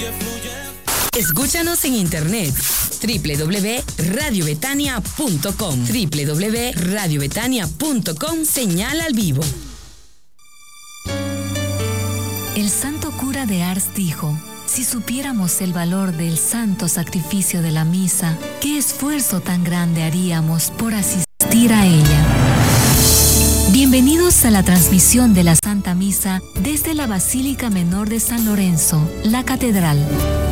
Escúchanos en internet www.radiobetania.com www.radiobetania.com Señal al vivo. El santo cura de Ars dijo: si supiéramos el valor del santo sacrificio de la misa, ¿qué esfuerzo tan grande haríamos por asistir a ella? Bienvenidos a la transmisión de la Santa Misa desde la Basílica Menor de San Lorenzo, la Catedral.